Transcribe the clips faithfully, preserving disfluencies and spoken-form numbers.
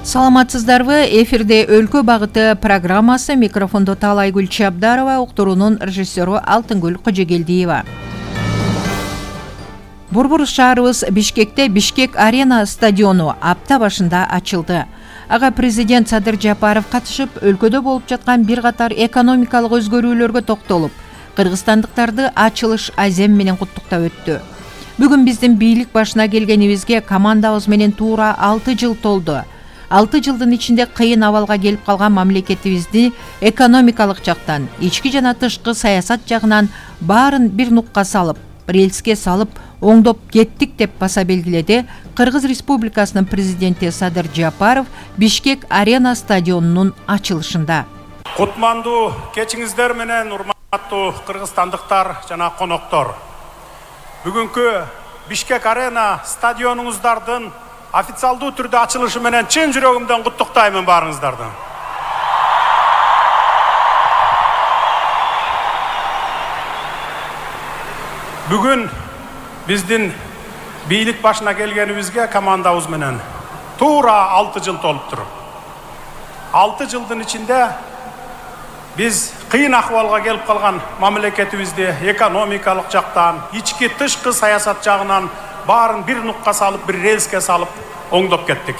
Саламатсыздарбы? Эфирде өлкө багыты программасы. Микрофондо Таалайгүл Чабдарова, уктуруунун режиссеру Алтынгүл Кожогелдиева. Борбор шаарыбыз Бишкекте Бишкек Арена стадиону апта башында ачылды. Ага президент Садыр Жапаров катышып, өлкөдө болуп жаткан бир катар экономикалык өзгөрүүлөргө токтолуп, кыргызстандыктарды ачылыш азем менен куттуктап өттү. Бүгүн биздин бийлик башына келгенибизге командабыз менен туура алты жыл толду. алты жылдын ичинде кыйын абалга келип калган мамлекетибизди экономикалык жактан, ички жана тышкы саясат жагынан баарын бир нукка салып, рельске салып, оңдоп кеттик деп баса белгиледи Кыргыз Республикасынын президенти Садыр Жапаров Бишкек Арена стадионунун ачылышында. Кутмандуу кечиңиздер менен урматтуу кыргызстандыктар жана коноктор. Бүгүнкү Бишкек Арена стадионуңуздардын официалдуу түрдө ачылышы менен чын жүрөгүмдөн куттуктаймын баарыңыздарды. Бүгүн биздин бийлик башына келгенибизге командабыз менен туура алты жыл толуптур. алты жылдын ичинде биз кыйын акыбалга келип калган мамлекетибизди экономикалык жактан, ички тышкы саясат жагынан баарын бир нукка салып, бир рельске салып, оңдоп кеттик.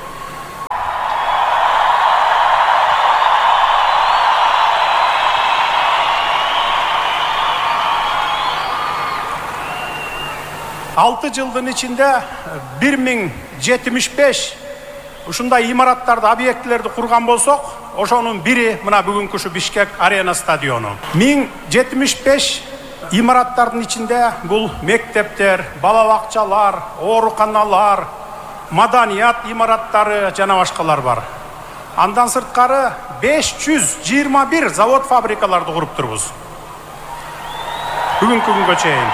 алты жылдын ичинде бир миң жетимиш беш ушундай имараттарды, объектилерди курган болсок, ошонун бири мына бүгүнкү ушу Бишкек Арена стадиону. миң жетимиш беш имараттардын ичинде бул мектептер, бала бакчалар, ооруканалар, маданият имараттары жана башкалар бар. Андан сырткары беш жүз жыйырма бир завод фабрикаларды куруп турбуз. Бүгүнкү күнгө чейин.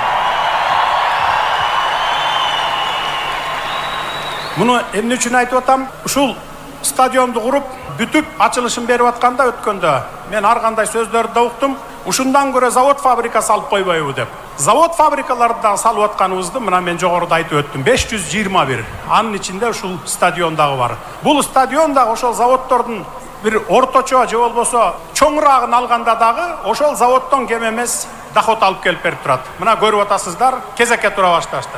Муну эмне үчүн айтып атам? Ушул стадионду куруп, бүтүп ачылышын берип атканда өткөндө мен ар кандай сөздөрдү да уктум. Ушундан көрө завод фабрика салып койбойбу деп. Завод фабрикаларды да салып атканыбызды мына мен жогоруда айтып өттүм. беш жүз жыйырма бир. Анын ичинде ушул стадион дагы бар. Бул стадион дагы ошол заводдордун бир орточо же болбосо чоңураагын алганда дагы ошол заводдон кем эмес доход алып келип берип турат. Мына көрүп атасыздар, кезекке тура башташты.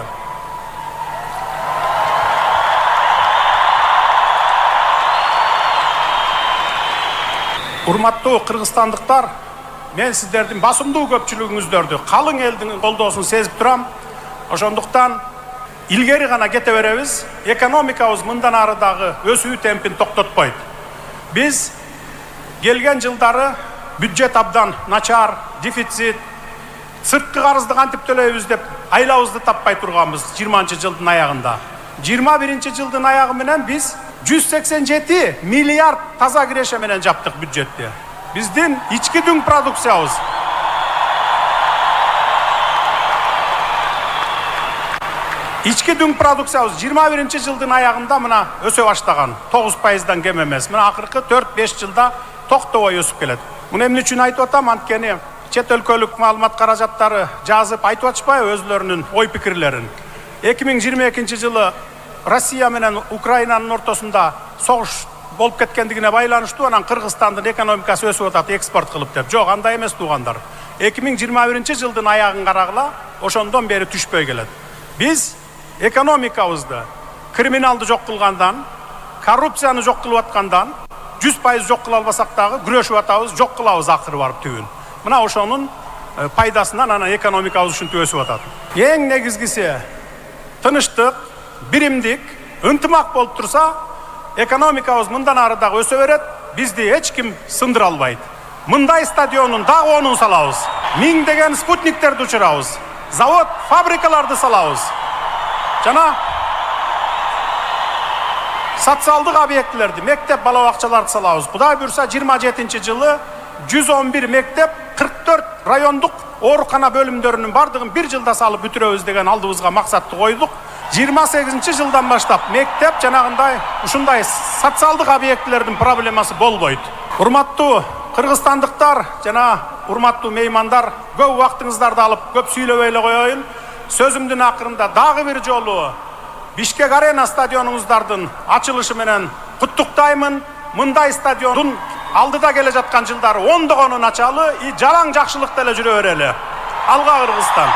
Урматтуу кыргызстандыктар, мен сиздердин басымдуу көпчүлүгүңүздөрдү, калың элдин колдоосун сезип турам. Ошондуктан илгери гана кете беребиз. Экономикабыз мындан ары дагы өсүү темпин токтотпойт. Биз келген жылдары бюджет абдан начар, дефицит, сырткы карызды кантип төлөйбүз деп айлабызды таппай турганбыз жыйырманчы жылдын аягында. жыйырма биринчи жылдын аягы менен биз жүз сексен жети миллиард таза киреше менен жаптык бюджетти. Биздин ички дүң продукциябыз ички дүң продукциябыз жыйырма биринчи жылдын аягында мына өсө баштаган. тогуз пайыздан кем эмес. Мына акыркы төрт беш жылда токтобой өсүп келет. Муну эмне үчүн айтып атам? Анткени чет өлкөлүк маалымат каражаттары жазып айтып атышпайбы өзлөрүнүн ой пикирлерин. эки миң жыйырма экинчи жылы Россия менен Украинанын ортосунда согуш болуп кеткендигине байланыштуу, анан Кыргызстандын экономикасы өсүп атат экспорт кылып деп. Жок, андай эмес туугандар. эки миң жыйырма биринчи жылдын аягын карагыла, ошондон бери түшпөй келет. Биз экономикабызды криминалды жок кылгандан, коррупцияны жок кылып аткандан, жүз пайыз жок кыла албасак дагы күрөшүп атабыз, жок кылабыз акыры барып түбүн. Мына ошонун пайдасынан анан экономикабыз ушинтип өсүп атат. Эң негизгиси тыныштык, биримдик, ынтымак болуп турса, экономикабыз мындан ары дагы өсө берет, бизди эч ким сындыра албайт. Мындай стадионун дагы онун салабыз. Миңдеген спутниктерди учурабыз. Завод, фабрикаларды салабыз. Жана социалдык объектилерди, мектеп, бала бакчаларды салабыз. Кудай буйрса жыйырма жетинчи жылы жүз он бир мектеп, кырк төрт райондук оорукана бөлүмдөрүнүн бардыгын бир жылда салып бүтүрөбүз деген алдыбызга максатты койдук. жыйырма сегизинчи жылдан баштап мектеп жанагындай ушундай социалдык объектилердин проблемасы болбойт. Урматтуу кыргызстандыктар жана урматтуу меймандар, көп убактыңыздарды алып көп сүйлөбөй эле коеюн. Сөзүмдүн акырында дагы бир жолу Бишкек Арена стадионуңуздардын ачылышы менен Куттуктаймын. Мындай стадиондун алдыда келе жаткан жылдары ондогонун ачалы, жалаң жакшылыкта эле жүрө берели. Алга Кыргызстан.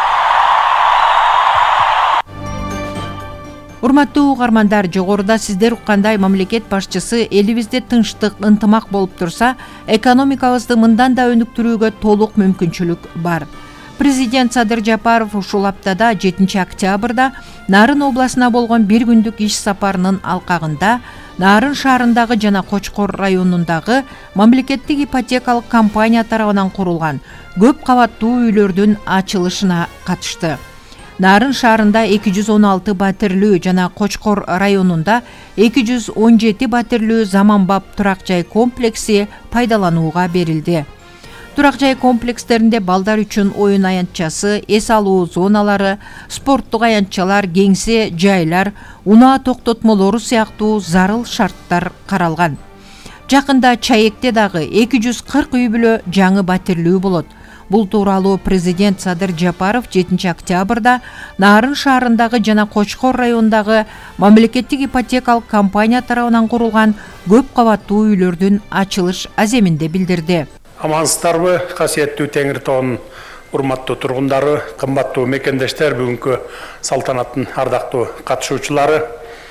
Урматтуу угармандар, жогоруда сиздер уккандай мамлекет башчысы элибизде тынчтык, ынтымак болуп турса, экономикабызды мындан да өнүктүрүүгө толук мүмкүнчүлүк бар. Президент Садыр Жапаров ушул аптада жетинчи октябрда Нарын областына болгон бир күндүк иш сапарынын алкагында Нарын шаарындагы жана Кочкор районундагы мамлекеттик ипотекалык компания тарабынан курулган көп кабаттуу үйлөрдүн ачылышына катышты. Нарын шаарында эки жүз он алты батирлүү жана Кочкор районунда эки жүз он жети батирлүү заманбап турак жай комплекси пайдаланууга берилди. Турак жай комплекстеринде балдар үчүн оюн аянтчасы, эс алуу зоналары, спорттук аянтчалар, кеңсе жайлар, унаа токтотмолору сыяктуу зарыл шарттар каралган. Жакында Чаекте дагы эки жүз кырк үй бүлө жаңы батирлүү болот. Бул тууралуу президент Садыр Жапаров жетинчи октябрда Нарын шаарындагы жана Кочкор районундагы мамлекеттик ипотекалык компания тарабынан курулган көп кабаттуу үйлөрдүн ачылыш аземинде билдирди. Амансыздарбы, касиеттүү Теңир тоонун урматтуу тургундары, кымбаттуу мекендештер, бүгүнкү салтанаттын ардактуу катышуучулары.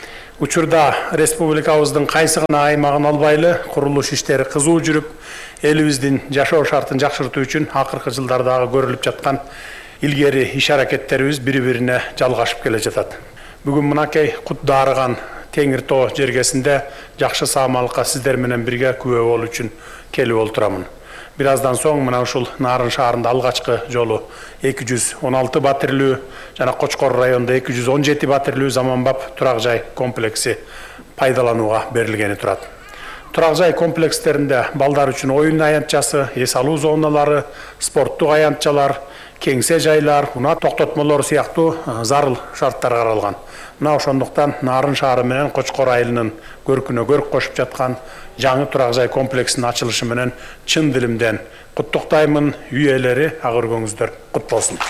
Учурда республикабыздын кайсы гана аймагын албайлы курулуш иштери кызуу жүрүп, элибиздин жашоо шартын жакшыртуу үчүн акыркы жылдардагы көрүлүп жаткан илгери иш аракеттерибиз бири-бирине жалгашып келе жатат. Бүгүн мынакей кут дарыган Теңир тоо жергесинде жакшы саамалыкка сиздер менен бирге күбө болуу үчүн келип олтурамын. Бир аздан соң мына ушул Нарын шаарында алгачкы жолу эки жүз он алты батирлүү жана Кочкор районунда эки жүз он жети батирлүү заманбап турак жай комплекси пайдаланууга берилгени турат. Турак жай комплекстеринде балдар үчүн оюн аянтчасы, эс алуу зоналары, спорттук аянтчалар, кеңсе жайлар, унаа токтотмолору сыяктуу зарыл шарттар каралган. Мына ошондуктан Нарын шаары менен Кочкор айылынын көркүнө көрк кошуп жаткан жаңы турак жай комплексинин ачылышы менен чын дилимден куттуктаймын. Үй ээлери ак өргөңүздөр кут болсун.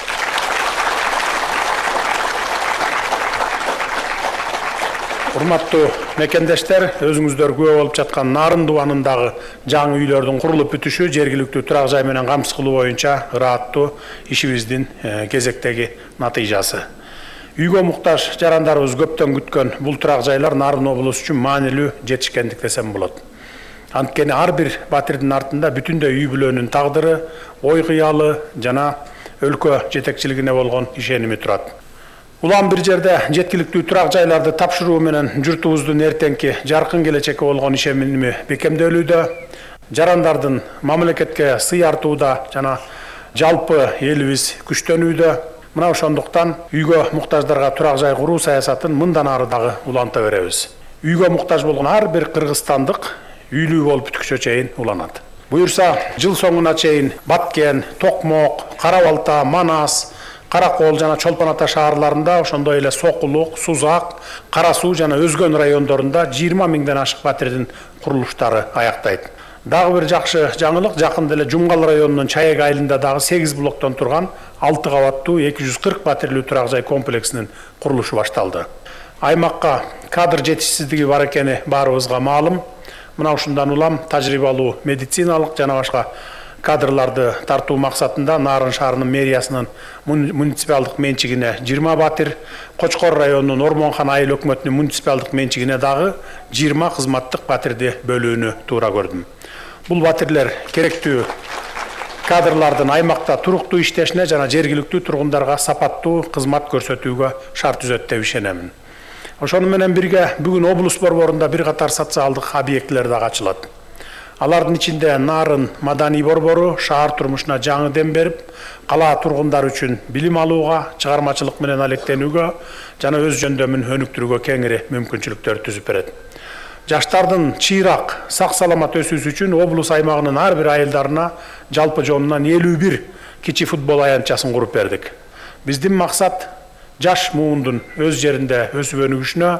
Урматтуу мекендештер, өзүңүздөр күбө болуп жаткан Нарын дубанындагы жаңы үйлөрдүн курулуп бүтүшү жергиликтүү турак жай менен камсыз кылуу боюнча ырааттуу ишибиздин кезектеги натыйжасы. Үйгө муктаж жарандарыбыз көптөн күткөн бул турак жайлар Нарын облусу үчүн маанилүү жетишкендик десем болот. Анткени ар бир батирдин артында бүтүндөй үй бүлөнүн тагдыры, ой кыялы жана өлкө жетекчилигине болгон ишеними турат. Улам бир жерде жеткиликтүү турак жайларды тапшыруу менен журтубуздун эртеңки жаркын келечекке болгон ишеними бекемделүүдө, жарандардын мамлекетке сый артууда жана жалпы элибиз күчтөнүүдө. Мына ошондуктан үйгө муктаждарга турак жай куруу саясатын мындан ары дагы уланта беребиз. Үйгө муктаж болгон ар бир кыргызстандык үйлүү болуп бүткүчө чейин уланат. Буюрса, жыл соңуна чейин Баткен, Токмок, Кара-Балта, Манас, Каракол жана Чолпон Ата шаарларында, ошондой эле Сокулук, Сузак, Кара Суу жана өзгөн райондорунда жыйырма миңден ашык батирдин курулуштары аяктайт. Дагы бир жакшы жаңылык, жакында эле Жумгал районунун Чаек айылында дагы сегиз блоктон турган алты кабаттуу эки жүз кырк батирлүү турак жай комплексинин курулушу башталды. Аймакка кадр жетишсиздиги бар экени баарыбызга маалым. Мына ушундан улам тажрыйбалуу медициналык жана башка кадрларды тартуу максатында Нарын шаарынын мэриясынын муниципалдык менчигине жыйырма батир, Кочкор районунун Ормонхан айыл өкмөтүнүн муниципалдык менчигине дагы жыйырма кызматтык батирди бөлүүнү туура көрдүм. Бул батирлер керектүү кадрлардын аймакта туруктуу иштешине жана жергиликтүү тургундарга сапаттуу кызмат көрсөтүүгө шарт түзөт деп ишенемин. Ошону менен бирге бүгүн облус борборунда бир катар социалдык объектилер дагы ачылат. Алардын ичинде Нарын маданий борбору шаар турмушуна жаңы дем берип, кала тургундары үчүн билим алууга, чыгармачылык менен алектенүүгө жана өз жөндөмүн өнүктүрүүгө кеңири мүмкүнчүлүктөр түзүп берет. Жаштардын чыйрак, сак саламат өсүүсү үчүн облус аймагынын ар бир айылдарына жалпы жонунан элүү бир кичи футбол аянтчасын куруп бердик. Биздин максат жаш муундун өз жеринде өсүп өнүгүшүнө,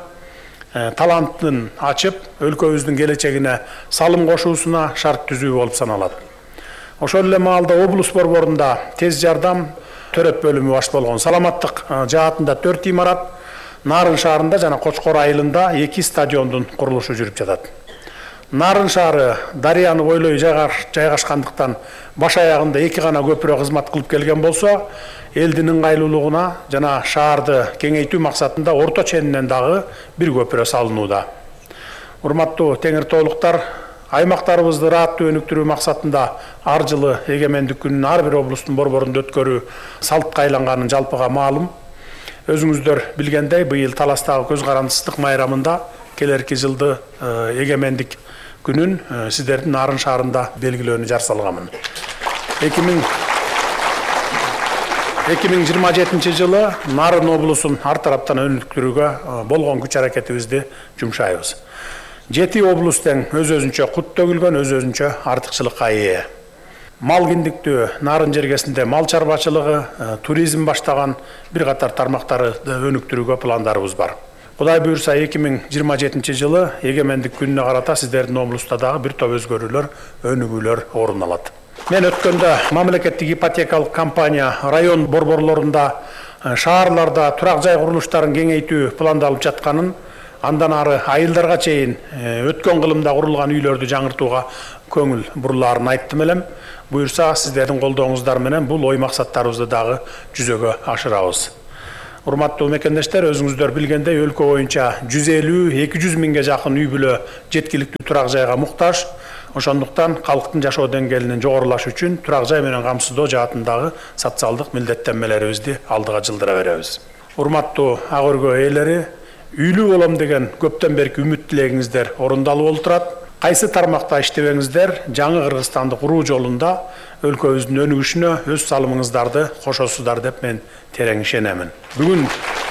талантын ачып, өлкөбүздүн келечегине салым кошуусуна шарт түзүү болуп саналат. Ошол эле маалда облус борборунда тез жардам төрөт бөлүмү баш болгон саламаттык жаатында төрт имарат, Нарын шаарында жана Кочкор айылында эки стадиондун курулушу жүрүп жатат. Нарын шаары дарыяны бойлой жайгашкандыктан баш аягында эки гана көпүрө кызмат кылып келген болсо, элдин ыңгайлуулугуна жана шаарды кеңейтүү максатында орто ченинен дагы бир көпүрө салынууда. Урматтуу теңир тоолуктар, аймактарыбызды ырааттуу өнүктүрүү максатында ар жылы эгемендик күнүн ар бир облустун борборунда өткөрүү салтка айланганын жалпыга маалым. Өзүңүздөр билгендей, быйыл Таластагы көз карандысыздык майрамында келерки жылды эгемендик күнүн сиздердин Нарын шаарында белгилөөнү жар салганмын. эки миң жыйырма жетинчи жылы Нарын облусун ар тараптан өнүктүрүүгө болгон күч аракетибизди жумшайбыз. Жети облус тең өз-өзүнчө кут төгүлгөн, өз-өзүнчө артыкчылыкка ээ. Мал киндиктүү Нарын жергесинде мал чарбачылыгы, туризм баштаган бир катар тармактарды өнүктүрүүгө пландарыбыз бар. Кудай буйрса эки миң жыйырма жетинчи жылы эгемендик күнүнө карата сиздердин облуста дагы бир топ өзгөрүүлөр, өнүгүүлөр орун алат. Мен өткөндө мамлекеттик ипотекалык компания район борборлорунда, шаарларда турак жай курулуштарын кеңейтүү пландалып жатканын, андан ары айылдарга чейин өткөн кылымда курулган үйлөрдү жаңыртууга көңүл бурулаарын айттым элем. Буйрса сиздердин колдооңуздар менен бул ой максаттарыбызды дагы жүзөгө ашырабыз. Урматтуу мекендештер, өзүңүздөр билгендей, өлкө боюнча жүз элүү эки жүз миңге жакын үй бүлө жеткиликтүү турак жайга муктаж. Ошондуктан калктын жашоо деңгээлинин жогорулашы үчүн турак жай менен камсыздоо жаатындагы социалдык милдеттенмелерибизди алдыга жылдыра беребиз. Урматтуу ак өргө ээлери, үйлүү болом деген көптөн берки үмүт тилегиңиздер орундалып болуп турат. Кайсы тармакта иштебеңиздер, жаңы Кыргызстанды куруу жолунда өлкөбүздүн өнүгүшүнө өз салымыңыздарды кошосуздар деп мен терең ишенемин. Бүгүн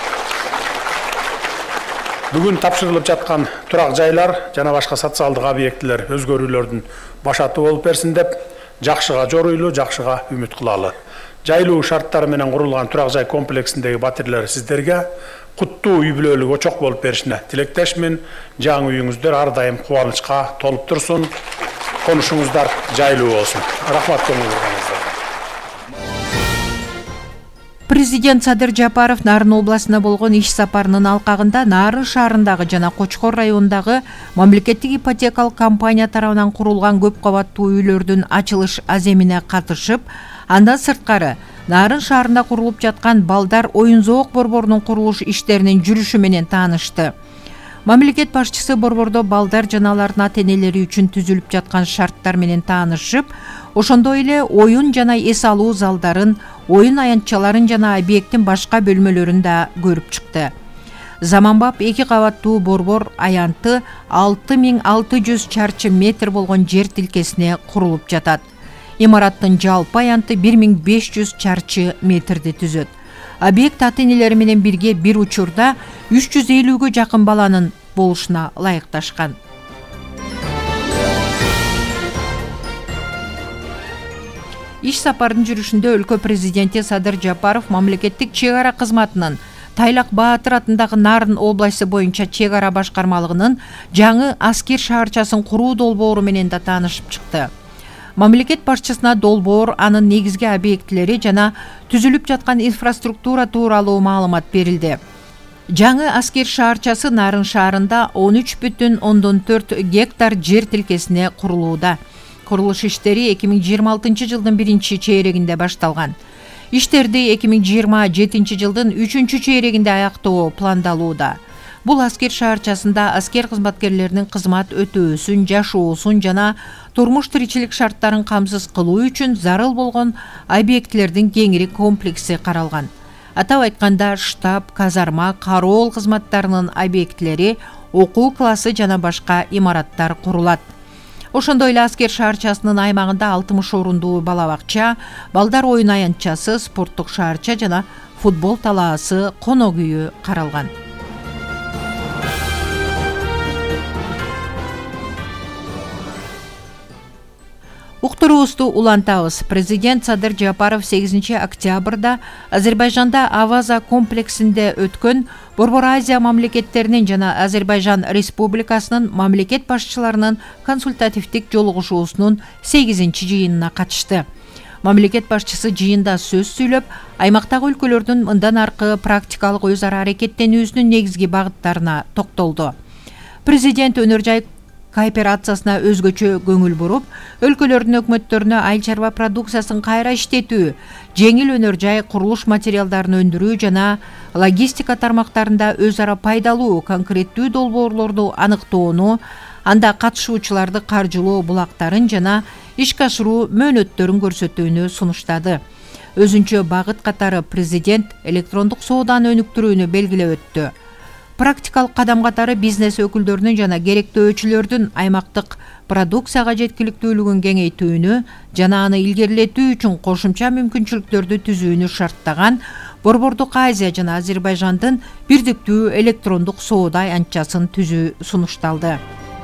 Бүгүн тапшырылып жаткан турак жайлар жана башка социалдык объектилер өзгөрүүлөрдүн башаты болуп берсин деп жакшыга жоруйлуу, жакшыга үмүт кылалы. Жайлуу шарттары менен курулган турак жай комплексиндеги батирлер сиздерге куттуу үй бүлөлүк очок болуп беришине тилектешмин. Жаңы үйүңүздөр ар дайым кубанычка толуп турсун. Конушуңуздар жайлуу болсун. Рахмат көңүлүңүзгө. Президент Садыр Жапаров Нарын областына болгон иш сапарынын алкагында Нарын шаарындагы жана Кочкор районундагы мамлекеттик ипотекалык компания тарабынан курулган көп кабаттуу үйлөрдүн ачылыш аземине катышып, андан сырткары Нарын шаарында курулуп жаткан балдар оюн-зоок борборунун курулуш иштеринин жүрүшү менен таанышты. Мамлекет башчысы борбордо балдар жана алардын ата-энелери үчүн түзүлүп жаткан шарттар менен таанышып, ошондой эле оюн жана эс алуу залдарын, оюн аянтчаларын жана объекттин башка бөлмөлөрүн да көрүп чыкты. Заманбап эки кабаттуу борбор аянты алты миң алты жүз чарчы метр болгон жер тилкесине курулуп жатат. Имараттын жалпы аянты бир миң беш жүз чарчы метрди түзөт. Объект ата-энелери менен бирге бир учурда үч жүз элүүгө жакын баланын болушуна ылайыкташкан. Иш сапардын жүрүшүндө өлкө президенти Садыр Жапаров мамлекеттик чек ара кызматынын Тайлак Баатыр атындагы Нарын областы боюнча чек ара башкармалыгынын жаңы аскер шаарчасын куруу долбоору менен да таанышып чыкты. Мамлекет башчысына долбоор, анын негизги объектилери жана түзүлүп жаткан инфраструктура тууралуу маалымат берилди. Жаңы аскер шаарчасы Нарын шаарында он үч бүтүн ондон төрт гектар жер тилкесине курулууда. Курулуш иштери эки миң жыйырма алтынчы жылдын биринчи чейрегинде башталган. Иштерди эки миң жыйырма жетинчи жылдын үчүнчү чейрегинде аяктоо пландалууда. Бул аскер шаарчасында аскер кызматкерлеринин кызмат өтөөсүн, жашоосун жана турмуш тиричилик шарттарын камсыз кылуу үчүн зарыл болгон объектилердин кеңири комплекси каралган. Атап айтканда, штаб, казарма, кароол кызматтарынын объектилери, окуу классы жана башка имараттар курулат. Ошондой эле аскер шаарчасынын аймагында алтымыш орундуу бала бакча, балдар оюн аянтчасы, спорттук шаарча жана футбол талаасы, конок үйү каралган. Уктуруубузду улантабыз. Президент Садыр Жапаров сегизинчи октябрда Азербайжанда Аваза комплексинде өткөн Борбор Азия мамлекеттеринин жана Азербайжан Республикасынын мамлекет башчыларынын консультативдик жолугушуусунун сегизинчи жыйынына катышты. Мамлекет башчысы жыйында сөз сүйлөп, аймактагы өлкөлөрдүн мындан аркы практикалык өз ара аракеттенүүсүнүн негизги багыттарына токтолду. Президент өнөр жай кооперациясына өзгөчө көңүл буруп, өлкөлөрдүн өкмөттөрүнө айыл чарба продукциясын кайра иштетүү, жеңил өнөр жай курулуш материалдарын өндүрүү жана логистика тармактарында өз ара пайдалуу конкреттүү долбоорлорду аныктоону, анда катышуучуларды каржылоо булактарын жана ишке ашыруу мөөнөттөрүн көрсөтүүнү сунуштады. Өзүнчө багыт катары президент электрондук сооданы өнүктүрүүнү белгилеп өттү. Практикалык кадам катары бизнес өкүлдөрүнүн жана керектөөчүлөрдүн аймактык продукцияга жеткиликтүүлүгүн кеңейтүүнү жана аны илгерилетүү үчүн кошумча мүмкүнчүлүктөрдү түзүүнү шарттаган Борбордук Азия жана Азербайжандын бирдиктүү электрондук соода аянтчасын түзүү сунушталды.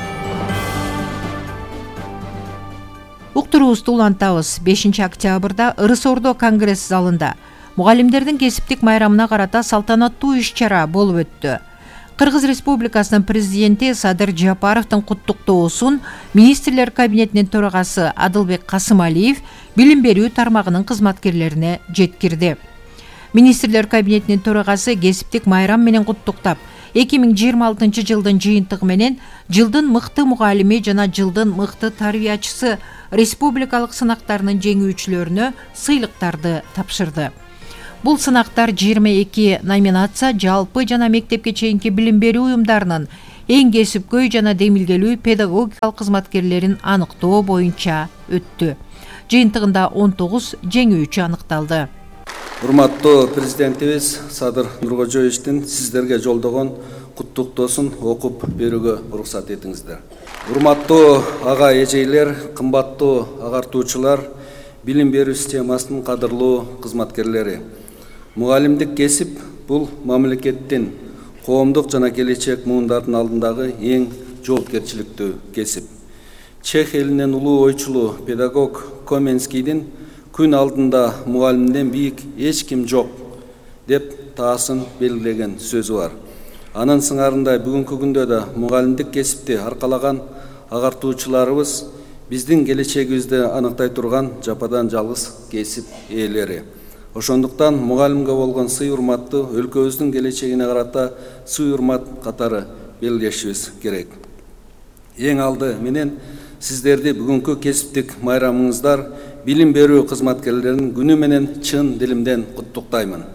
Уктуруубузду улантабыз. бешинчи октябрда Ырыс Ордо конгресс залында мугалимдердин кесиптик майрамына карата салтанаттуу иш-чара болуп өттү. Кыргыз Республикасынын президенти Садыр Жапаровдун куттуктоосун министрлер кабинетинин төрагасы Адылбек Касымалиев билим берүү тармагынын кызматкерлерине жеткирди. Министрлер кабинетинин төрагасы кесиптик майрам менен куттуктап, эки миң жыйырма алтынчы жылдын жыйынтыгы менен жылдын мыкты мугалими жана жылдын мыкты тарбиячысы республикалык сынактарынын жеңүүчүлөрүнө сыйлыктарды тапшырды. Бул сынактар жыйырма эки номинация жалпы жана мектепке чейинки билим берүү уюмдарынын эң кесипкөй жана демилгелүү педагогикалык кызматкерлерин аныктоо боюнча өттү. Жыйынтыгында он тогуз жеңүүчү аныкталды. Урматтуу президентибиз Садыр Нуркожоевичтин сиздерге жолдогон куттуктоосун окуп берүүгө уруксат этиңиздер. Урматтуу ага эжейлер, кымбаттуу агартуучулар, билим берүү системасынын кадырлуу кызматкерлери. Мугалимдик кесип бул мамлекеттин, коомдук жана келечек муундардын алдындагы эң жоопкерчиликтүү кесип. Чех элинин улуу ойчулу педагог Коменскийдин күн алдында мугалимден бийик эч ким жок деп таасын белгилеген сөзү бар. Анын сыңарында бүгүнкү күндө да мугалимдик кесипти аркалаган агартуучуларыбыз биздин келечегибизди аныктай турган жападан жалгыз кесип ээлери. Ошондуктан мугалимге болгон сый урматты өлкөбүздүн келечегине карата сый урмат катары белгилешибиз керек. Эң алды менен сиздерди бүгүнкү кесиптик майрамыңыздар билим берүү кызматкерлеринин күнү менен чын дилимден куттуктаймын.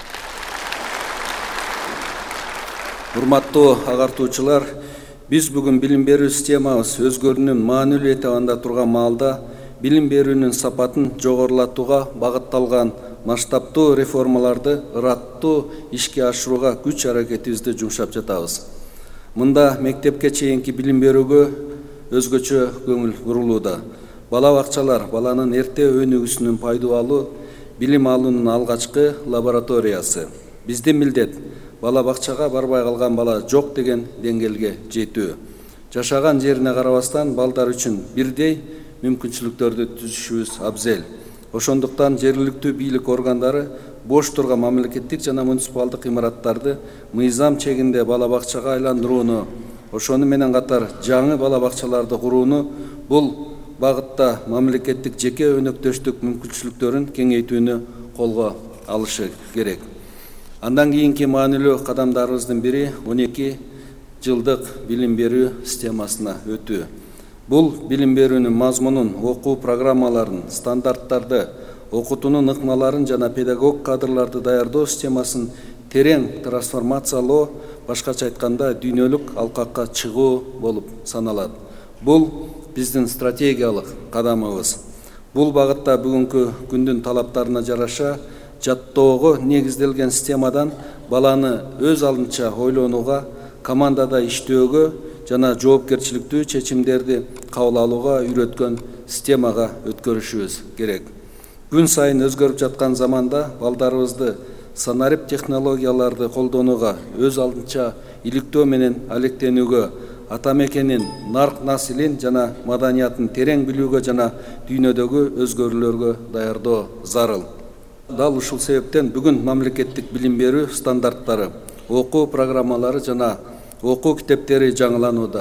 Урматтуу агартуучулар, биз бүгүн билим берүү системабыз өзгөрүүнүн маанилүү этабында турган маалда билим берүүнүн сапатын жогорулатууга багытталган масштабтуу реформаларды ыраттуу ишке ашырууга күч аракетибизди жумшап жатабыз. Мында мектепке чейинки билим берүүгө өзгөчө көңүл бурулууда. Бала бакчалар баланын эрте өнүгүүсүнүн пайда алуу, билим алуунун алгачкы лабораториясы. Биздин милдет бала бакчага барбай калган бала жок деген деңгээлге жетүү. Жашаган жерине карабастан балдар үчүн бирдей мүмкүнчүлүктөрдү түзүшүбүз абзел. Ошондуктан жергиликтүү бийлик органдары бош турган мамлекеттик жана муниципалдык имараттарды мыйзам чегинде бала бакчага айландырууну, ошону менен катар жаңы бала бакчаларды курууну, бул багытта мамлекеттик жеке өнөктөштүк мүмкүнчүлүктөрүн кеңейтүүнү колго алышы керек. Андан кийинки маанилүү кадамдарыбыздын бири он эки жылдык билим берүү системасына өтүү. Бул билим берүүнүн мазмунун, окуу программаларын, стандарттарды, окутуунун ыкмаларын жана педагог кадрларды даярдоо системасын терең трансформациялоо, башкача айтканда дүйнөлүк алкакка чыгуу болуп саналат. Бул биздин стратегиялык кадамыбыз. Бул багытта бүгүнкү күндүн талаптарына жараша жаттоого негизделген системадан баланы өз алдынча ойлонууга, командада иштөөгө жана жоопкерчиликтүү чечимдерди кабыл алууга үйрөткөн системага өткөрүшүбүз керек. Күн сайын өзгөрүп жаткан заманда балдарыбызды санарип технологияларды колдонууга, өз алдынча иликтөө менен алектенүүгө, ата мекенин, нарк насилин жана маданиятын терең билүүгө жана дүйнөдөгү өзгөрүүлөргө даярдоо зарыл. Дал ушул себептен бүгүн мамлекеттик билим берүү стандарттары, окуу программалары жана окуу китептери жаңыланууда.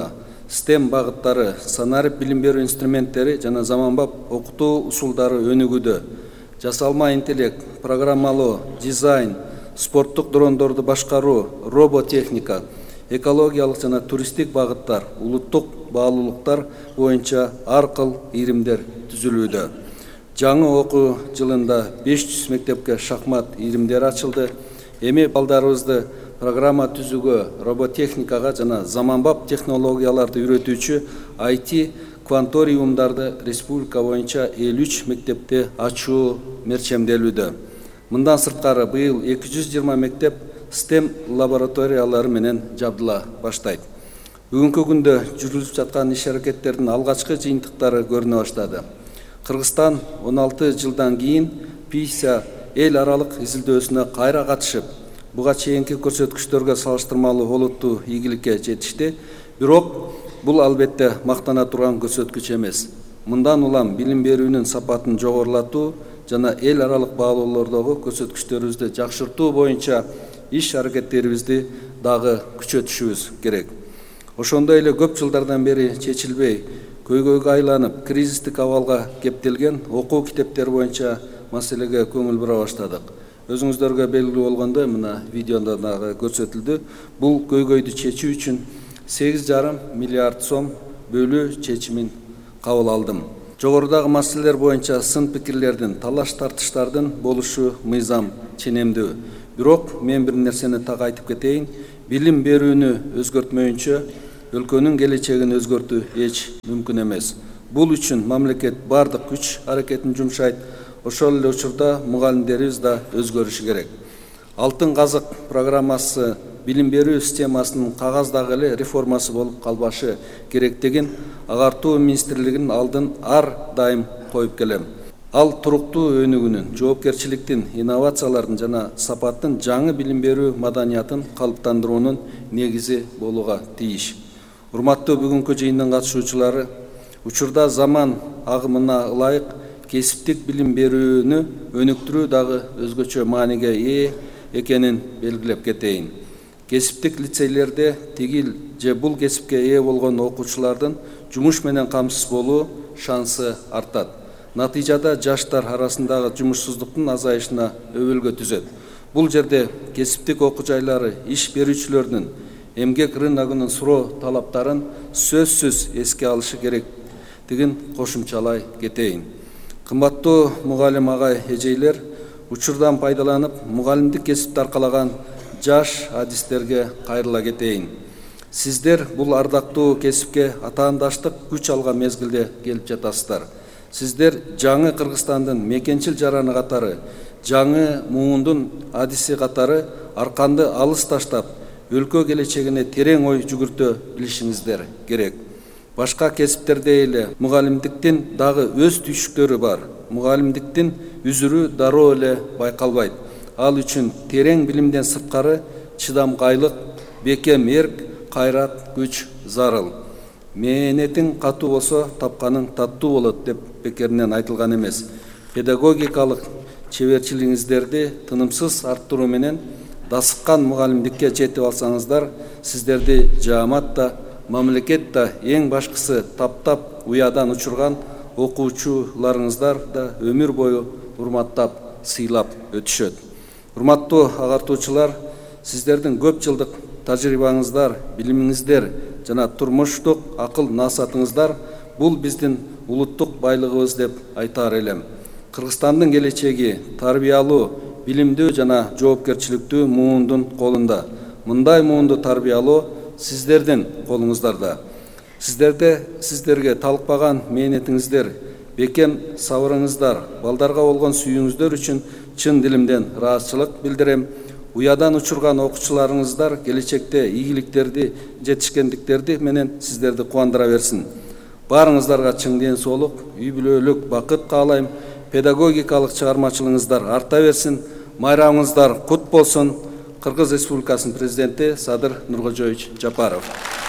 STEM багыттары, санарип билим берүү инструменттери жана заманбап окутуу усулдары өнүгүүдө. Жасалма интеллект, программалоо, дизайн, спорттук дрондорду башкаруу, роботехника, экологиялык жана туристтик багыттар, улуттук баалуулуктар боюнча ар кыл ийримдер түзүлүүдө. Жаңы окуу жылында беш жүз мектепке шахмат ийримдери ачылды. Эми балдарыбызды программа түзүүгө, роботехникага жана заманбап технологияларды үйрөтүүчү ай ти кванториумдарды республика боюнча элүү үч мектепте ачуу мерчемделүүдө. Мындан сырткары быйыл эки жүз жыйырма мектеп STEM лабораториялары менен жабдыла баштайт. Бүгүнкү күндө жүргүзүлүп жаткан иш аракеттердин алгачкы жыйынтыктары көрүнө баштады. Кыргызстан он алты жылдан кийин писа эл аралык изилдөөсүнө кайра катышып, буга чейинки көрсөткүчтөргө салыштырмалуу олуттуу ийгиликке жетишти. Бирок бул албетте мактана турган көрсөткүч эмес. Мындан улам билим берүүнүн сапатын жогорулатуу жана эл аралык баалоолордогу көрсөткүчтөрүбүздү жакшыртуу боюнча иш аракеттерибизди дагы күчөтүшүбүз керек. Ошондой эле көп жылдардан бери чечилбей, көйгөйгө айланып, кризистик абалга кептелген окуу китептери боюнча маселеге көңүл бура баштадык. Өзүңүздөргө белгилүү болгондой, мына видеодо дагы көрсөтүлдү. Бул көйгөйдү чечүү үчүн сегиз жарым миллиард сом бөлүү чечимин кабыл алдым. Жогорудагы маселелер боюнча сын пикирлердин, талаш тартыштардын болушу мыйзам, ченемдүү. Бирок мен бир нерсени так айтып кетейин, билим берүүнү өзгөртмөйүнчө өлкөнүн келечегин өзгөртүү эч мүмкүн эмес. Бул үчүн мамлекет бардык күч аракетин жумшайт. Ошол эле учурда мугалимдерибиз да өзгөрүшү керек. Алтын казык программасы билим берүү системасынын кагаздагы эле реформасы болуп калбашы керектигин агартуу министрлигинин алдын ар дайым коюп келем. Ал туруктуу өнүгүүнүн, жоопкерчиликтин, инновациялардын жана сапаттын жаңы билим берүү маданиятын калыптандыруунун негизи болууга тийиш. Урматтуу бүгүнкү жыйындын катышуучулары, учурда заман агымына ылайык кесиптик билим берүүнү өнүктүрүү дагы өзгөчө мааниге ээ экенин белгилеп кетейин. Кесиптик лицейлерде тигил же бул кесипке ээ болгон окуучулардын жумуш менен камсыз болуу шансы артат. Натыйжада жаштар арасындагы жумушсуздуктун азайышына өбөлгө түзөт. Бул жерде кесиптик окуу жайлары иш берүүчүлөрдүн эмгек рыногунун суроо талаптарын сөзсүз эске алышы керектигин кошумчалай кетейин. Кымбаттуу мугалим агай эжейлер, учурдан пайдаланып, мугалимдик кесипти аркалаган жаш адистерге кайрыла кетейин. Сиздер бул ардактуу кесипке атаандаштык күч алган мезгилде келип жатасыздар. Сиздер жаңы Кыргызстандын мекенчил жараны катары, жаңы муундун адиси катары арканды алыс таштап, өлкө келечегине терең ой жүгүртө билишиңиздер керек. Башка кесиптерде эле мугалимдиктин дагы өз түйшүктөрү бар. Мугалимдиктин үзүрү дароо эле байкалбайт. Ал үчүн терең билимден сырткары чыдамкайлык, бекем эрк, кайрат, күч зарыл. Мээнетиң катуу болсо, тапканың таттуу болот деп бекеринен айтылган эмес. Педагогикалык чеберчилигиңиздерди тынымсыз арттыруу менен дасыккан мугалимдикке жетип алсаңыздар, сиздерди жаамат да, мамлекет да, эң башкысы таптап уядан учурган окуучуларыңыздар да өмүр бою урматтап, сыйлап өтүшөт. Урматтуу агартуучулар, сиздердин көп жылдык тажрыйбаңыздар, билимиңиздер жана турмуштук акыл насаатыңыздар бул биздин улуттук байлыгыбыз деп айтар элем. Кыргызстандын келечеги тарбиялуу, билимдүү жана жоопкерчиликтүү муундун колунда. Мындай муунду тарбиялоо сиздердин колуңуздарда. Сиздерде сиздерге талыкпаган мээнетиңиздер, бекем сабырыңыздар, балдарга болгон сүйүүңүздөр үчүн чын дилимден ыраазычылык билдирем. Уядан учурган окуучуларыңыздар келечекте ийгиликтерди, жетишкендиктерди менен сиздерди кубандыра берсин. Баарыңыздарга чың ден соолук, үй бүлөлүк бакыт каалайм. Педагогикалык чыгармачылыгыңыздар арта берсин. Майрамыңыздар кут болсун. Кыргыз Республикасынын президенти Садыр Нуркожоевич Жапаров.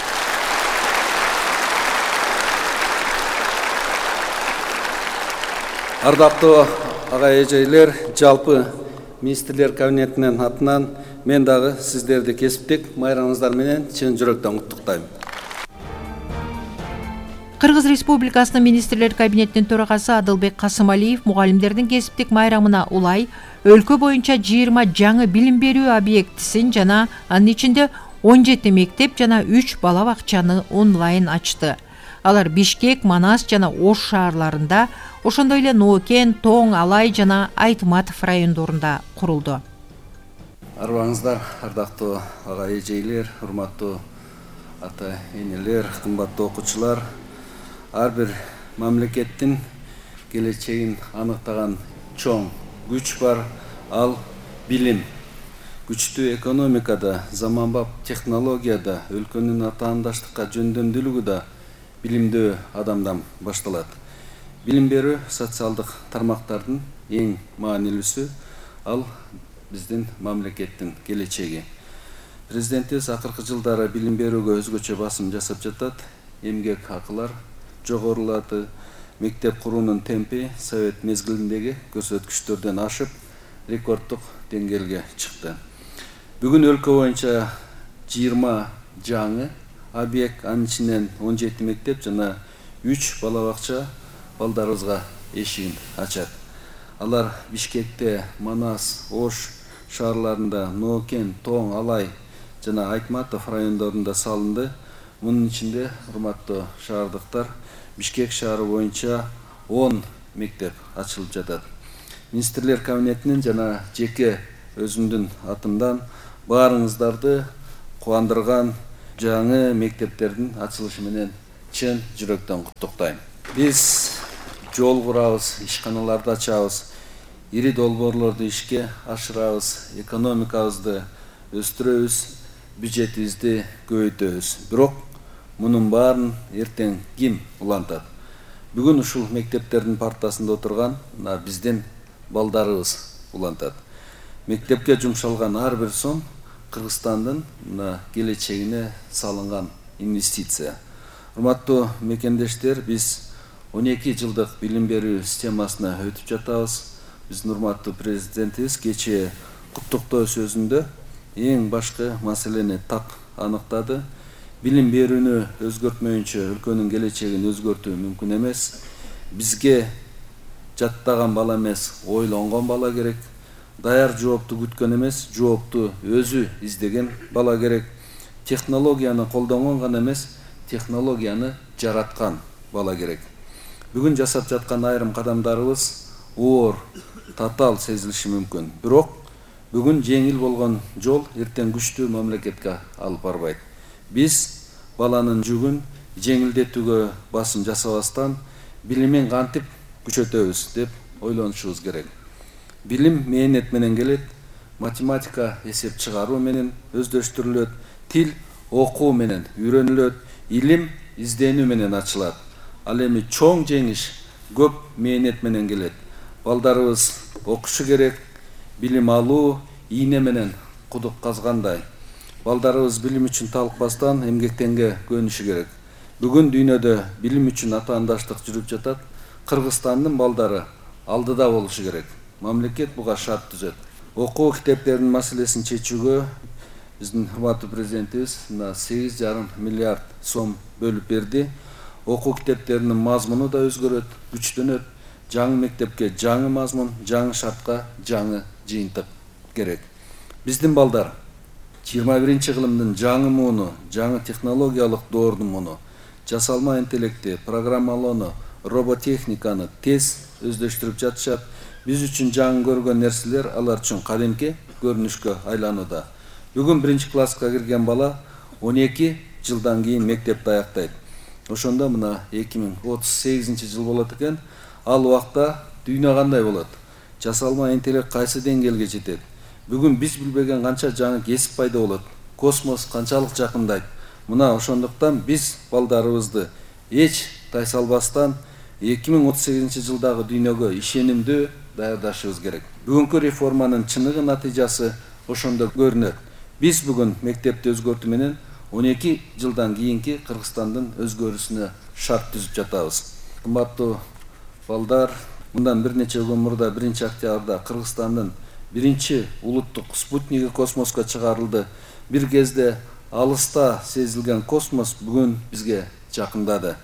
Ардактуу агай эжейлер, жалпы министрлер кабинетинин атынан мен дагы сиздерди кесиптик майрамыңыздар менен чын жүрөктөн куттуктайм. Кыргыз Республикасынын министрлер кабинетинин төрагасы Адылбек Касымалиев мугалимдердин кесиптик майрамына улай өлкө боюнча жыйырма жаңы билим берүү объектисин жана анын ичинде он жети мектеп жана үч бала бакчаны онлайн ачты. Алар Бишкек, Манас жана Ош шаарларында, ошондой эле Ноокен, Тоң, Алай жана Айтматов райондорунда курулду. Арбаңыздар, ардактуу ага эжейлер, урматтуу ата энелер, кымбаттуу окуучулар. Ар бир мамлекеттин келечегин аныктаган чоң күч бар, ал билим. Күчтүү экономикада, заманбап технологияда, өлкөнүн атаандаштыкка жөндөмдүүлүгү да билимдүү адамдан башталат. Билим берүү социалдык тармактардын эң маанилүүсү, ал биздин мамлекеттин келечеги. Президентибиз акыркы жылдары билим берүүгө өзгөчө басым жасап жатат. Эмгек акылар жогорулады, мектеп куруунун темпи совет мезгилиндеги көрсөткүчтөрдөн ашып, рекорддук деңгээлге чыкты. Бүгүн өлкө боюнча жыйырма жаңы объект, анын ичинен он жети мектеп жана үч бала бакча балдарыбызга эшигин ачат. Алар Бишкекте, Манас, Ош шаарларында, Ноокен, Тоң, Алай жана Айтматов райондорунда салынды. Мунун ичинде, урматтуу шаардыктар, Бишкек шаары боюнча он мектеп ачылып жатат. Министрлер кабинетинин жана жеке өзүмдүн атымдан баарыңыздарды кубандырган жаңы мектептердин ачылышы менен чын жүрөктөн куттуктайм. Биз жол курабыз, ишканаларды ачабыз, ири долбоорлорду ишке ашырабыз, экономикабызды өстүрөбүз, бюджетибизди көбөйтөбүз. Бирок мунун баарын эртең ким улантат? Бүгүн ушул мектептердин партасында отурган биздин балдарыбыз улантат. Мектепке жумшалган ар бир сом Кыргызстандын келечегине салынган инвестиция. Урматтуу мекендештер, биз он эки жылдык билим берүү системасына өтүп жатабыз. Биздин урматтуу президентибиз кечээ куттуктоо сөзүндө эң башкы маселени так аныктады. Билим берүүнү өзгөртмөйүнчө өлкөнүн келечегин өзгөртүү мүмкүн эмес. Бизге жаттаган бала эмес, ойлонгон бала керек. Даяр жоопту күткөн эмес, жоопту өзү издеген бала керек. Технологияны колдонгон гана эмес, технологияны жараткан бала керек. Бүгүн жасап жаткан айрым кадамдарыбыз оор, татаал сезилиши мүмкүн. Бирок бүгүн жеңил болгон жол эртең күчтүү мамлекетке алып барбайт. Биз баланын жүгүн жеңилдетүүгө басым жасабастан билимин кантип күчөтөбүз деп ойлонушубуз керек. Билим мээнет менен келет, математика эсеп чыгаруу менен өздөштүрүлөт, тил окуу менен үйрөнүлөт, илим изденүү менен ачылат. Ал эми чоң жеңиш көп мээнет менен келет. Балдарыбыз окушу керек, билим алуу ийне менен кудук казгандай. Балдарыбыз билим үчүн талыкпастан эмгектенге көнүшү керек. Бүгүн дүйнөдө билим үчүн атаандаштык жүрүп жатат. Кыргызстандын балдары алдыда болушу керек. Мамлекет буга шарт түзөт. Окуу китептеринин маселесин чечүүгө биздин урматтуу президентибиз сегиз жарым миллиард сом бөлүп берди. Окуу китептеринин мазмуну да өзгөрөт, күчтөнөт. Жаңы мектепке жаңы мазмун, жаңы шартка жаңы жыйынтык керек. Биздин балдар жыйырма биринчи кылымдын жаңы мууну, жаңы технологиялык доордун муну, жасалма интеллекти, программалоону, роботехниканы тез өздөштүрүп жатышат. Биз үчүн жаңы көргөн нерселер алар үчүн кадимки көрүнүшкө айланууда. Бүгүн биринчи класска кирген бала он эки жылдан кийин мектепти аяктайт. Ошондо мына эки миң отуз сегизинчи жыл болот экен. Ал убакта дүйнө кандай болот? Жасалма интеллект кайсы деңгээлге жетет? Бүгүн биз билбеген канча жаңы кесип пайда болот? Космос канчалык жакындайт? Мына ошондуктан биз балдарыбызды эч тайсалбастан эки миң отуз сегизинчи жылдагы дүйнөгө ишенимдүү даярдашыбыз керек. Бүгүнкү реформанын чыныгы натыйжасы ошондо көрүнөт. Биз бүгүн мектепти өзгөртүү менен он эки жылдан кийинки Кыргызстандын өзгөрүүсүнө шарт түзүп жатабыз. Кымбаттуу балдар, мындан бир нече күн мурда биринчи октябрда Кыргызстандын биринчи улуттук спутниги космоско чыгарылды. Бир кезде алыста сезилген космос бүгүн бизге жакындады.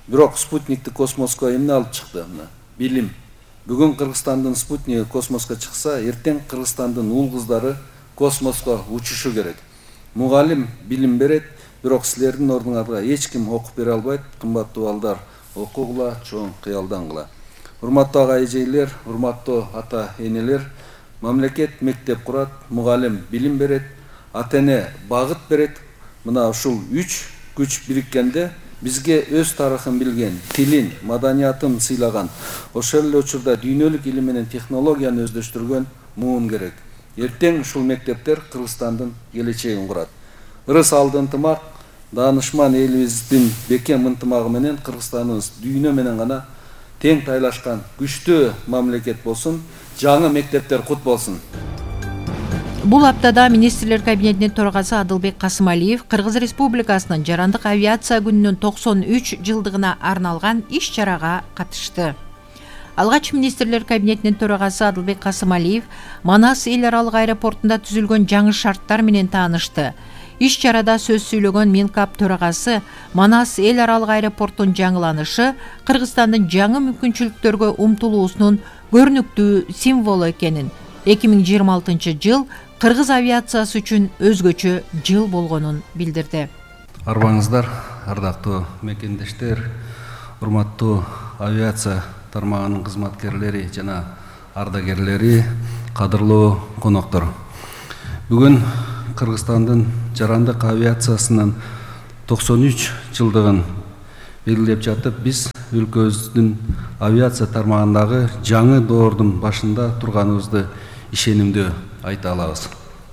бирок спутникти космоско эмне алып чыкты? Мына билим. Бүгүн Кыргызстандын спутниги космоско чыкса, эртең Кыргызстандын уул кыздары космоско учушу керек. Мугалим билим берет, бирок силердин ордуңарга эч ким окуп бере албайт. Кымбаттуу балдар, окугула, чоң кыялдангыла. Урматтуу ага эжейлер, урматтуу ата энелер, мамлекет мектеп курат, мугалим билим берет, ата-эне багыт берет. Мына ушул үч күч бириккенде бизге өз тарыхын билген, тилин, маданиятын сыйлаган, ошол эле учурда дүйнөлүк илим менен технологияны өздөштүргөн муун керек. Эртең ушул мектептер Кыргызстандын келечегин курат. Ырыс алды ынтымак, даанышман элибиздин бекем ынтымагы менен Кыргызстаныбыз дүйнө менен гана тең тайлашкан күчтүү мамлекет болсун, жаңы мектептер кут болсун. Бул аптада министрлер кабинетинин төрагасы Адылбек Касымалиев Кыргыз Республикасынын жарандык авиация күнүнүн токсон үч жылдыгына арналган иш-чарага катышты. Алгач министрлер кабинетинин төрагасы Адылбек Касымалиев Манас эл аралык аэропортунда түзүлгөн жаңы шарттар менен таанышты. Иш-чарада сөз сүйлөгөн Минкап төрагасы Манас эл аралык аэропорттун жаңыланышы Кыргызстандын жаңы мүмкүнчүлүктөргө умтулуусунун көрүнүктүү символу экенин, эки миң жыйырма алтынчы жыл Кыргыз авиациясы үчүн өзгөчө жыл болгонун билдирди. Арбаңыздар, ардактуу мекендештер, урматтуу авиация тармагынын кызматкерлери жана ардагерлери, кадырлуу коноктор. Бүгүн Кыргызстандын жарандык авиациясынын токсон үч жылдыгын белгилеп жатып, биз өлкөбүздүн авиация тармагындагы жаңы доордун башында турганыбызды ишенимдүү айта алабыз.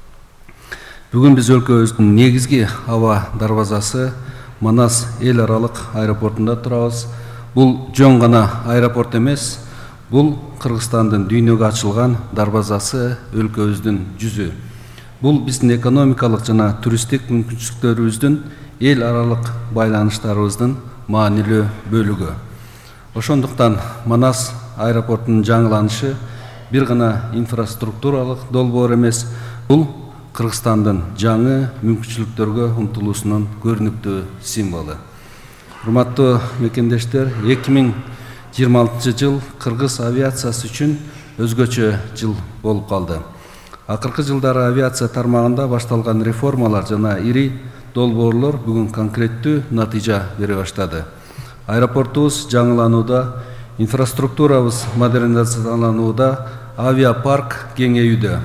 Бүгүн биз өлкөбүздүн негизги аба дарбазасы Манас эл аралык аэропортунда турабыз. Бул жөн гана аэропорт эмес, бул Кыргызстандын дүйнөгө ачылган дарбазасы, өлкөбүздүн жүзү. Бул биздин экономикалык жана туристтик мүмкүнчүлүктөрүбүздүн, эл аралык байланыштарыбыздын маанилүү бөлүгү. Ошондуктан Манас аэропортунун жаңыланышы бир гана инфраструктуралык долбоор эмес, бул Кыргызстандын жаңы мүмкүнчүлүктөргө умтулуусунун көрүнүктүү символу. Урматтуу мекендештер, эки миң жыйырма алтынчы жыл Кыргыз авиациясы үчүн өзгөчө жыл болуп калды. Акыркы жылдары авиация тармагында башталган реформалар жана ири долбоорлор бүгүн конкреттүү натыйжа бере баштады. Аэропортубуз жаңыланууда, инфраструктурабыз модернизацияланууда, авиапарк кеңейүүдө,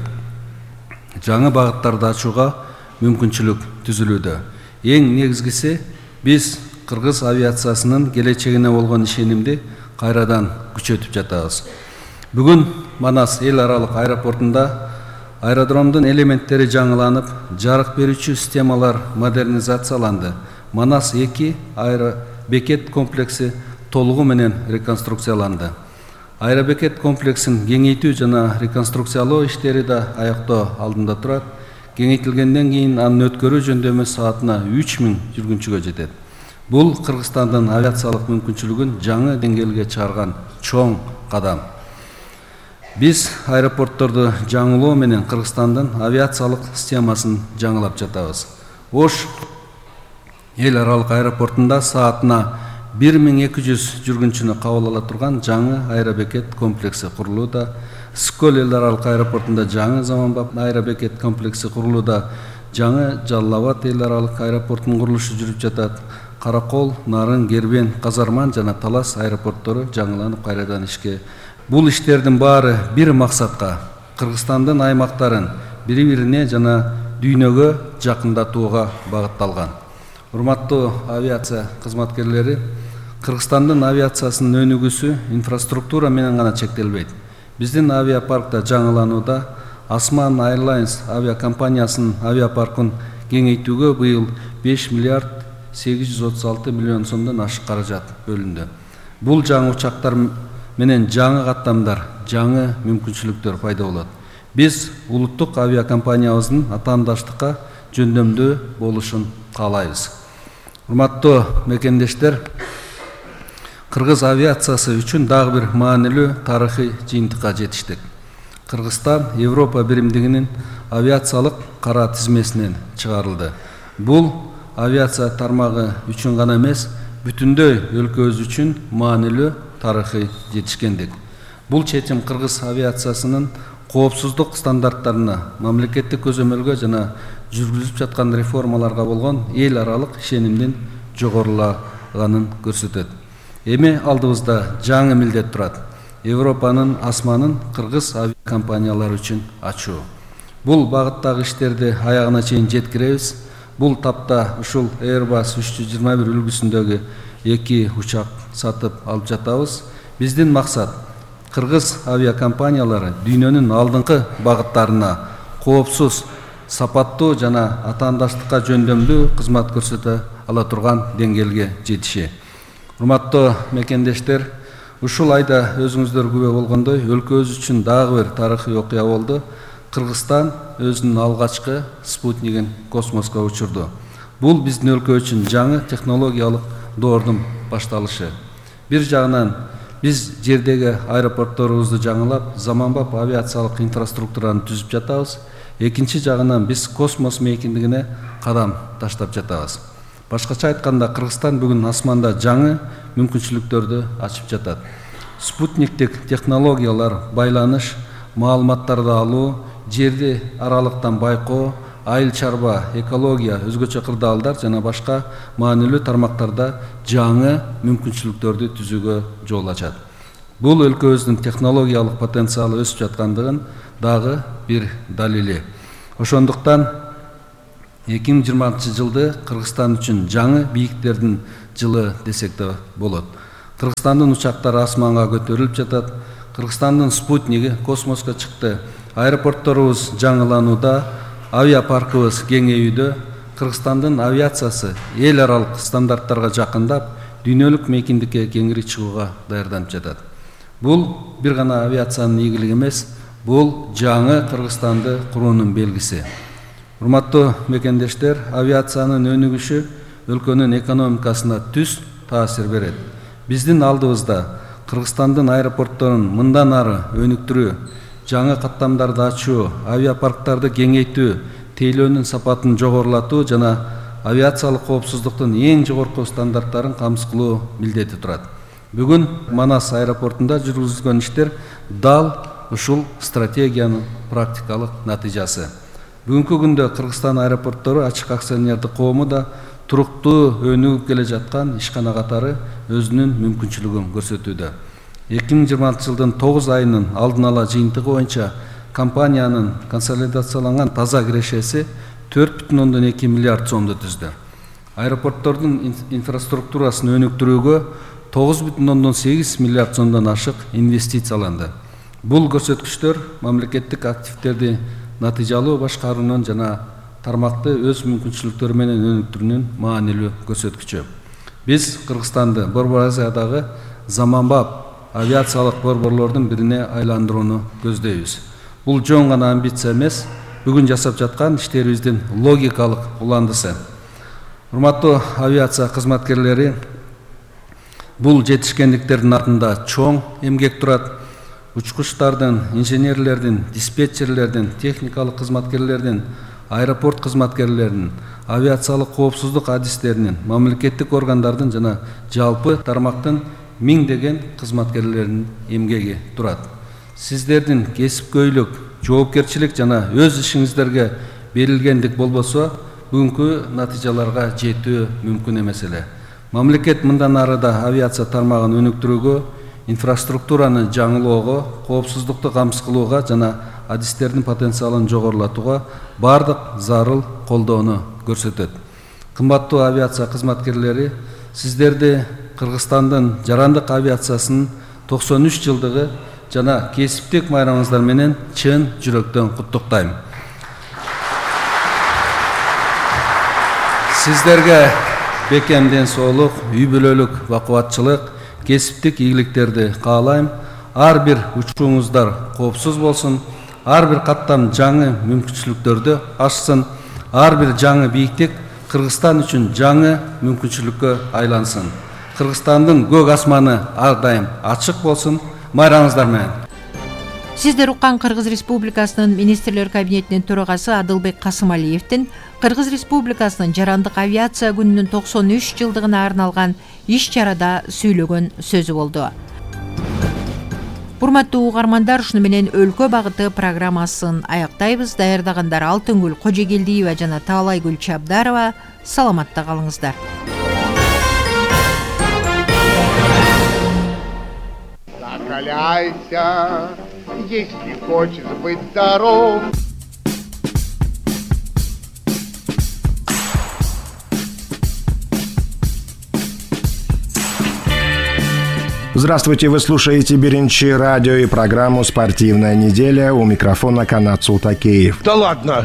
жаңы багыттарды ачууга мүмкүнчүлүк түзүлүүдө. Эң негизгиси, биз Кыргыз авиациясынын келечегине болгон ишенимди кайрадан күчөтүп жатабыз. Бүгүн Манас эл аралык аэропортунда аэродромдун элементтери жаңыланып, жарык берүүчү системалар модернизацияланды. Манас эки аэробекет комплекси толугу менен реконструкцияланды. Аэробекет комплексин кеңейтүү жана реконструкциялоо иштери да аяктоо алдында турат. Кеңейтилгенден кийин анын өткөрүү жөндөмү саатына үч миң жүргүнчүгө жетет. Бул Кыргызстандын авиациялык мүмкүнчүлүгүн жаңы деңгээлге чыгарган чоң кадам. Биз аэропортторду жаңылоо менен Кыргызстандын авиациялык системасын жаңылап жатабыз. Ош эл аралык аэропортунда саатына бир миң эки жүз жүргүнчүнү кабыл ала турган жаңы аэробекет комплекси курулууда. Скөл эл аралык аэропортунда жаңы заманбап аэробекет комплекси курулууда. Жаңы Жалал Абад эл аралык аэропортунун курулушу жүрүп жатат. Каракол, Нарын, Кербен, Казарман жана Талас аэропорттору жаңыланып кайрадан ишке. Бул иштердин баары бир максатка, Кыргызстандын аймактарын бири-бирине жана дүйнөгө жакындатууга багытталган. Урматтуу авиация кызматкерлери, Кыргызстандын авиациясынын өнүгүүсү инфраструктура менен гана чектелбейт. Биздин авиапаркта жаңыланууда, Осман Airlines авиакомпаниясынын авиапаркын кеңейтүүгө быйыл беш миллиард сегиз жүз отуз алты миллион сомдон ашык каражат бөлүндү. Бул жаңы учактар менен жаңы каттамдар, жаңы мүмкүнчүлүктөр пайда болот. Биз улуттук авиакомпаниябыздын атаандаштыкка жөндөмдүү болушун каалайбыз. Урматтуу мекендештер, Кыргыз авиациясы үчүн дагы бир маанилүү тарыхый жыйынтыкка жетиштик. Кыргызстан Европа биримдигинин авиациялык кара тизмесинен чыгарылды. Бул авиация тармагы үчүн гана эмес, бүтүндөй өлкөбүз үчүн маанилүү тарыхый жетишкендик. Бул чечим кыргыз авиациясынын коопсуздук стандарттарына, мамлекеттик көзөмөлгө жана жүргүзүлүп жаткан реформаларга болгон эл аралык ишенимдин жогорулаганын көрсөтөт. Эми алдыбызда жаңы милдет турат. Европанын асманын кыргыз авиакомпаниялары үчүн ачуу. Бул багыттагы иштерди аягына чейин жеткиребиз. Бул тапта ушул Airbus үч жүз жыйырма бир үлгүсүндөгү эки учак сатып алып жатабыз. Биздин максат кыргыз авиакомпаниялары дүйнөнүн алдыңкы багыттарына коопсуз, сапаттуу жана атаандаштыкка жөндөмдүү кызмат көрсөтө ала турган деңгээлге жетиши. Урматтуу мекендештер, ушул айда өзүңүздөр күбө болгондой, өлкөбүз үчүн дагы бир тарыхый окуя болду. Кыргызстан өзүнүн алгачкы спутнигин космоско учурду. Бул биздин өлкө үчүн жаңы технологиялык доордун башталышы. Бир жагынан биз жердеги аэропортторубузду жаңылап, заманбап авиациялык инфраструктураны түзүп жатабыз. Экинчи жагынан биз космос мейкиндигине кадам таштап жатабыз. Башкача айтканда, Кыргызстан бүгүн асманда жаңы мүмкүнчүлүктөрдү ачып жатат. Спутниктик технологиялар, байланыш, маалыматтарды алуу, жерди аралыктан байкоо, айыл чарба, экология, өзгөчө кырдаалдар жана башка маанилүү тармактарда жаңы мүмкүнчүлүктөрдү түзүүгө жол ачат. Бул өлкөбүздүн технологиялык потенциалы өсүп жаткандыгын дагы бир далили. Ошондуктан эки миң жыйырма алтынчы жылды Кыргызстан үчүн жаңы бийиктердин жылы десек да болот. Кыргызстандын учактары асманга көтөрүлүп жатат. Кыргызстандын спутниги космоско чыкты. Аэропортторубуз жаңыланууда, авиапаркыбыз кеңейүүдө. Кыргызстандын авиациясы эл аралык стандарттарга жакындап, дүйнөлүк мейкиндикке кеңири чыгууга даярданып жатат. Бул бир гана авиациянын ийгилиги эмес, бул жаңы Кыргызстанды куруунун белгиси. Урматтуу мекендештер, авиациянын өнүгүшү өлкөнүн экономикасына түз таасир берет. Биздин алдыбызда Кыргызстандын аэропортторун мындан ары өнүктүрүү, жаңы каттамдарды ачуу, авиапарктарды кеңейтүү, тейлөөнүн сапатын жогорулатуу жана авиациялык коопсуздуктун эң жогорку стандарттарын камсыз кылуу милдети турат. Бүгүн Манас аэропортунда жүргүзүлгөн иштер дал ушул стратегиянын практикалык натыйжасы. Бүгүнкү күндө Кыргызстан аэропорттору ачык акционердик коому да туруктуу өнүгүп келе жаткан ишкана катары өзүнүн мүмкүнчүлүгүн көрсөтүүдө. эки миң жыйырма алтынчы жылдын тогуз айынын алдын ала жыйынтыгы боюнча компаниянын консолидацияланган таза кирешеси төрт бүтүн ондон эки миллиард сомду түздү. Аэропорттордун инфраструктурасын өнүктүрүүгө тогуз бүтүн ондон сегиз миллиард сомдон ашык инвестицияланды. Бул көрсөткүчтөр мамлекеттик активдерди натыйжалуу башкаруунун жана тармакты өз мүмкүнчүлүктөрү менен өнүктүрүүнүн маанилүү көрсөткүчү. Биз Кыргызстанды Борбор Азиядагы заманбап авиациялык борборлордун бирине айландырууну көздөйбүз. Бул жөн гана амбиция эмес, бүгүн жасап жаткан иштерибиздин логикалык уландысы. Урматтуу авиация кызматкерлери, бул жетишкендиктердин артында чоң эмгек турат. Учкучтардын, инженерлердин, диспетчерлердин, техникалык кызматкерлердин, аэропорт кызматкерлеринин, авиациялык коопсуздук адистеринин, мамлекеттик органдардын жана жалпы тармактын миңдеген кызматкерлеринин эмгеги турат. Сиздердин кесипкөйлүк, жоопкерчилик жана өз ишиңиздерге берилгендик болбосо, бүгүнкү натыйжаларга жетүү мүмкүн эмес эле. Мамлекет мындан ары да авиация тармагын өнүктүрүүгө, инфраструктураны жаңылоого, коопсуздукту камсыз кылууга жана адистердин потенциалын жогорулатууга бардык зарыл колдоону көрсөтөт. Кымбаттуу авиация кызматкерлери, сиздерди Кыргызстандын жарандык авиациясынын токсон үч жылдыгы жана кесиптик майрамыңыздар менен чын жүрөктөн куттуктайм. Сиздерге бекем ден соолук, үй бүлөлүк бакубатчылык, кесиптик ийгиликтерди каалайм. Ар бир учууңуздар коопсуз болсун, ар бир каттам жаңы мүмкүнчүлүктөрдү ачсын, ар бир жаңы бийиктик Кыргызстан үчүн жаңы мүмкүнчүлүккө айлансын. Кыргызстандын көк асманы ар дайым ачык болсун. Майрамыңыздар менен. Сиздер уккан Кыргыз Республикасынын Министрлер кабинетинин төрагасы Адылбек Касымалиевдин Кыргыз Республикасынын жарандык авиация күнүнүн токсон үч жылдыгына арналган иш-чарада сүйлөгөн сөзү болду. Урматтуу угармандар, ушуну менен өлкө багыты программасын аяктайбыз. Даярдагандар Алтынгүл Кожегелдиева жана Таалайгүл Чабдарова. Саламатта калыңыздар. Закаляйся, если хочешь быть здоров. Здравствуйте, вы слушаете Беренчи радио и программу «Спортивная неделя». У микрофона Канат Султакеев. Да ладно!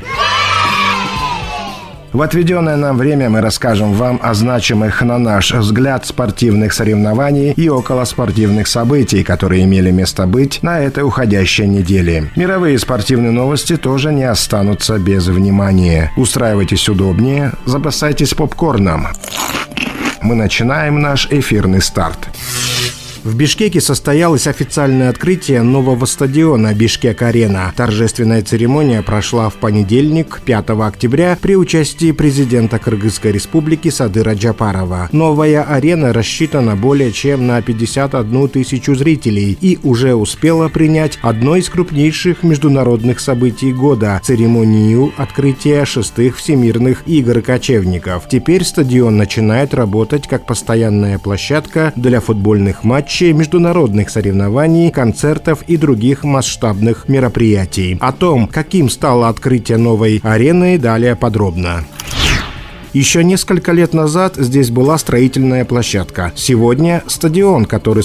В отведенное нам время мы расскажем вам о значимых, на наш взгляд, спортивных соревнований и околоспортивных событий, которые имели место быть на этой уходящей неделе. Мировые спортивные новости тоже не останутся без внимания. Устраивайтесь удобнее, запасайтесь попкорном. Мы начинаем наш эфирный старт. В Бишкеке состоялось официальное открытие нового стадиона «Бишкек-арена». Торжественная церемония прошла в понедельник, пятого октября, при участии президента Кыргызской республики Садыра Джапарова. Новая арена рассчитана более чем на пятьдесят одну тысячу зрителей и уже успела принять одно из крупнейших международных событий года – церемонию открытия шестых всемирных игр кочевников. Теперь стадион начинает работать как постоянная площадка для футбольных матчей, международных соревнований, концертов и других масштабных мероприятий. О том, каким стало открытие новой арены, далее подробно. Еще несколько лет назад здесь была строительная площадка. Сегодня стадион, который